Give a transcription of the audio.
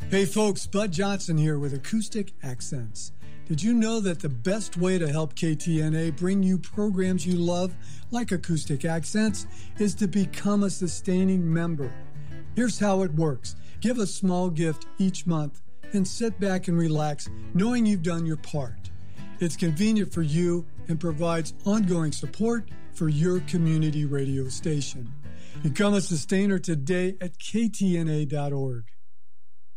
Hey folks, Bud Johnson here with Acoustic Accents. Did you know that the best way to help KTNA bring you programs you love, like Acoustic Accents, is to become a sustaining member? Here's how it works. Give a small gift each month and sit back and relax knowing you've done your part. It's convenient for you and provides ongoing support for your community radio station. Become a sustainer today at ktna.org.